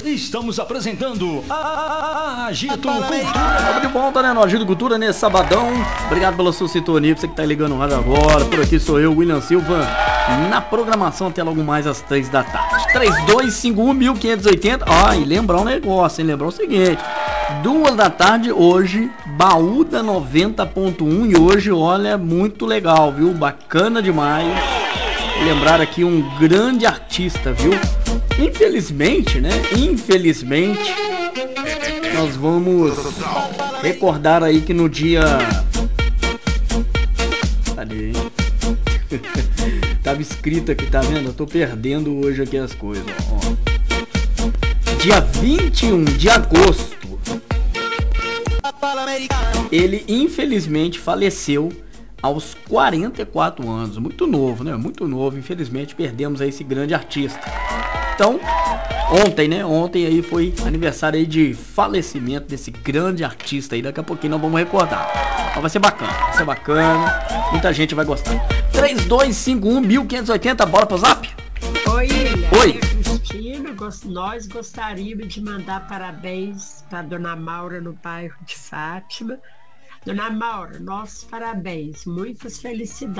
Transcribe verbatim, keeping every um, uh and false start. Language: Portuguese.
Estamos apresentando a Agito Cultura. Estamos de volta, né, no Agito Cultura, nesse sabadão. Obrigado pela sua sintonia, você que tá ligando o rádio agora. Por aqui sou eu, William Silva, na programação até logo mais às três da tarde. três dois cinco um, um cinco oito zero. Ah, e lembrar um negócio, hein? Lembrar o seguinte: duas da tarde hoje, Baú da noventa ponto um. E hoje, olha, muito legal, viu? Bacana demais. Lembrar aqui um grande artista, viu? Infelizmente, né? Infelizmente, nós vamos recordar aí que no dia... Cadê? Tava escrito aqui, tá vendo? Eu tô perdendo hoje aqui as coisas, ó. Dia vinte e um de agosto, ele infelizmente faleceu aos quarenta e quatro anos. Muito novo, né? Muito novo. Infelizmente perdemos aí esse grande artista. Então, ontem, né? Ontem aí foi aniversário aí de falecimento desse grande artista aí. Daqui a pouquinho nós vamos recordar. Então vai ser bacana, vai ser bacana. Muita gente vai gostar. três dois cinco um, um cinco oito zero, bora pro zap? Oi, Ilha. Oi. Cristina, nós gostaríamos de mandar parabéns para Dona Maura no bairro de Fátima. Dona Maura, nossos parabéns, muitas felicidades.